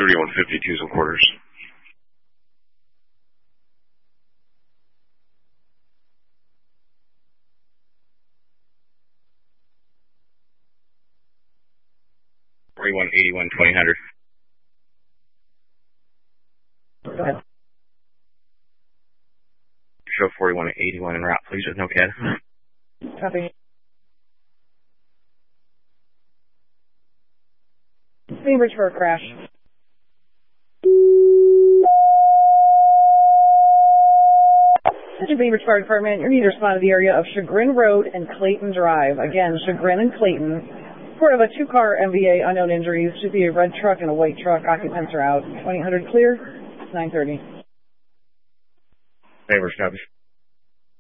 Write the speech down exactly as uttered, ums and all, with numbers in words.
thirty-one fifty, twos and quarters. forty-one eighty-one, twenty hundred. Go ahead. Show forty-one eighty-one en route, please, with no C A D. Copy. Cambridge for a crash. Cambridge Fire Department, you need to respond to the area of Chagrin Road and Clayton Drive. Again, Chagrin and Clayton. Report of a two-car M V A, unknown injuries. Should be a red truck and a white truck. Occupants are out. twenty hundred clear. nine thirty. Favors, copy.